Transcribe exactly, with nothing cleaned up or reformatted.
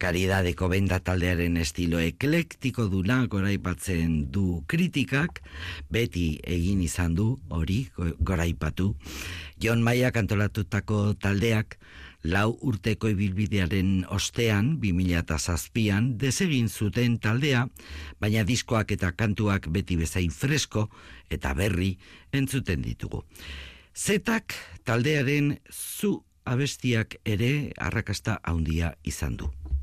Karidadeko benda taldearen estilo eklektiko duna goraipatzen du kritikak, beti egin izan du hori goraipatu. Jon Maiak antolatutako taldeak lau urteko ibilbidearen ostean, bi mila zazpian, desegin zuten taldea, baina diskoak eta kantuak beti bezain fresko eta berri entzuten ditugu. Zetak taldearen zu abestiak ere arrakasta handia izan du.